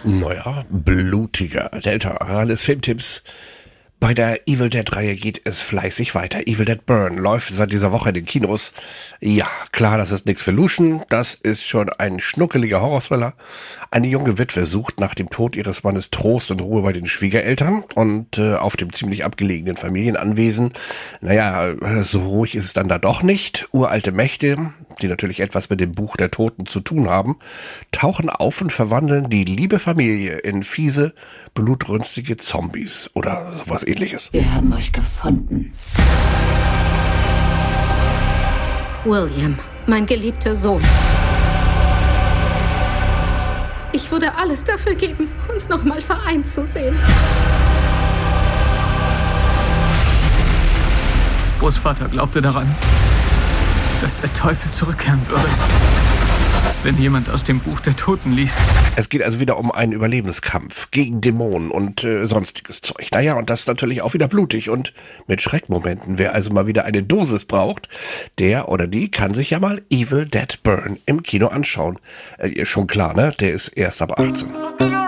Naja, blutiger. Delta, alles Filmtipps. Bei der Evil Dead-Reihe geht es fleißig weiter. Evil Dead Burn läuft seit dieser Woche in den Kinos. Ja, klar, das ist nichts für Luschen. Das ist schon ein schnuckeliger Horrorthriller. Eine junge Witwe sucht nach dem Tod ihres Mannes Trost und Ruhe bei den Schwiegereltern und auf dem ziemlich abgelegenen Familienanwesen. Naja, so ruhig ist es dann da doch nicht. Uralte Mächte, die natürlich etwas mit dem Buch der Toten zu tun haben, tauchen auf und verwandeln die liebe Familie in fiese, blutrünstige Zombies oder sowas Ähnliches. Wir haben euch gefunden. William, mein geliebter Sohn. Ich würde alles dafür geben, uns nochmal vereint zu sehen. Großvater glaubte daran, dass der Teufel zurückkehren würde, wenn jemand aus dem Buch der Toten liest. Es geht also wieder um einen Überlebenskampf gegen Dämonen und sonstiges Zeug. Naja, und das ist natürlich auch wieder blutig und mit Schreckmomenten. Wer also mal wieder eine Dosis braucht, der oder die kann sich ja mal Evil Dead Burn im Kino anschauen. Schon klar, ne? Der ist erst ab 18.